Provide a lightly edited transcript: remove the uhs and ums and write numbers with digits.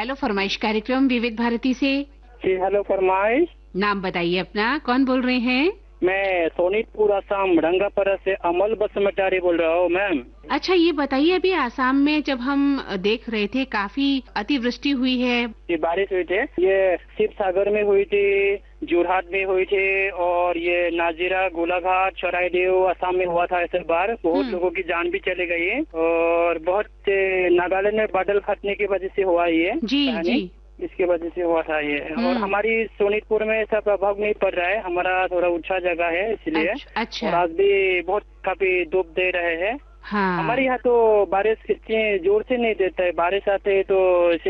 Hello फरमाइश कार्यक्रम विविध भारती से। जी हेलो फरमाइश। नाम बताइए अपना, कौन बोल रहे हैं? मैं सोनीतपुर असम रंगापरा से अमल बसमटारी बोल रहा हूँ मैम। अच्छा, ये बताइए, अभी आसाम में जब हम देख रहे थे काफी अतिवृष्टि हुई है। ये बारिश हुई थी, ये शिव सागर में हुई थी, जोरहाट में हुई थी, और ये नाजीरा, गोलाघाट, चौराईदेव असम में हुआ था। ऐसे बार बहुत लोगों की जान भी चली गई है, और बहुत नागालैंड में बादल फटने की वजह से हुआ ये। जी। इसके वजह से हुआ था ये। और हमारी सोनीतपुर में ऐसा प्रभाव नहीं पड़ रहा है, हमारा थोड़ा ऊंचा जगह है इसलिए। अच्छा। और आज भी बहुत काफी धूप दे रहे हैं। हाँ। हमारे यहाँ तो बारिश इतनी जोर से नहीं देता है, बारिश आते है तो